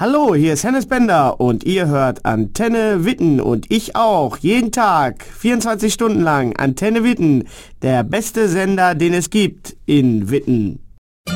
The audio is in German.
Hallo, hier ist Hennes Bender und ihr hört Antenne Witten und ich auch, jeden Tag, 24 Stunden lang, Antenne Witten, der beste Sender, den es gibt in Witten.